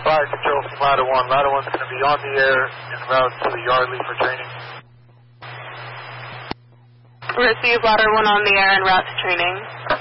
Fire control from Ladder 1. Ladder 1's going to be on the air en route to the Yardley for training. Receive Ladder 1 on the air en route to training.